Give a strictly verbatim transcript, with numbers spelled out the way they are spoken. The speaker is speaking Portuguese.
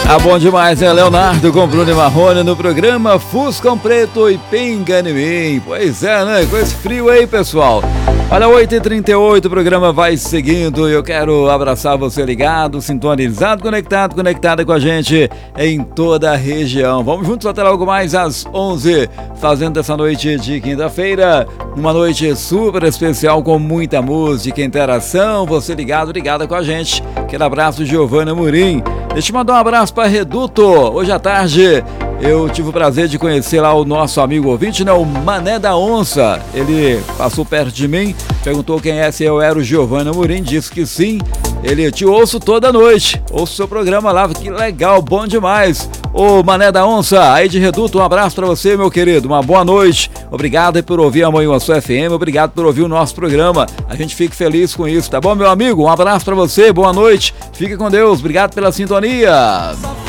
Ah, bom demais, né? Leonardo com Bruno e Marrone no programa Fuscão Preto e Pinga em mim. Pois é, né? Com esse frio aí, pessoal. Olha, oito e trinta e oito, o programa vai seguindo e eu quero abraçar você ligado, sintonizado, conectado, conectada com a gente em toda a região. Vamos juntos até logo mais às onze, fazendo essa noite de quinta-feira, uma noite super especial com muita música, interação, você ligado, ligada com a gente. Aquele abraço, Giovana Murim. Deixa eu mandar um abraço para Reduto. Hoje à tarde eu tive o prazer de conhecer lá o nosso amigo ouvinte, né, o Mané da Onça. Ele passou perto de mim, perguntou quem é, se eu era o Giovana Murim, disse que sim. Ele, te ouço toda noite, ouço seu programa lá, que legal, bom demais. Ô Mané da Onça, aí de Reduto, um abraço pra você, meu querido, uma boa noite. Obrigado por ouvir a Manhã Sua F M, obrigado por ouvir o nosso programa. A gente fica feliz com isso, tá bom, meu amigo? Um abraço pra você, boa noite, fique com Deus, obrigado pela sintonia.